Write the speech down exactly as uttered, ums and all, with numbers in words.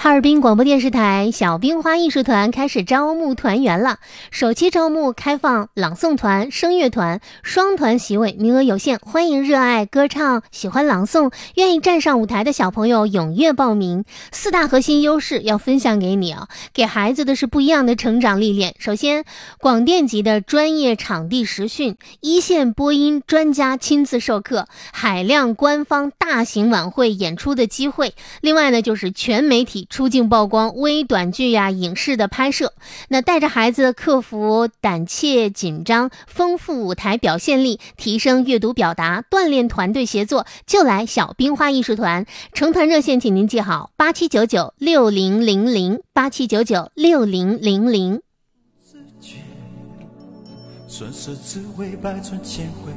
哈尔滨广播电视台小冰花艺术团开始招募团员了，首期招募开放朗诵团、声乐团，双团席位，名额有限，欢迎热爱歌唱、喜欢朗诵、愿意站上舞台的小朋友踊跃报名。四大核心优势要分享给你啊，给孩子的是不一样的成长历练。首先，广电级的专业场地实训，一线播音专家亲自授课，海量官方大型晚会演出的机会。另外呢，就是全媒体出镜曝光、微短剧呀、影视的拍摄。那带着孩子克服胆怯紧张，丰富舞台表现力，提升阅读表达，锻炼团队协作，就来小冰花艺术团。成团热线请您记好：八七九九六零零零，八七九九六零零零。 顺势只为百转千回。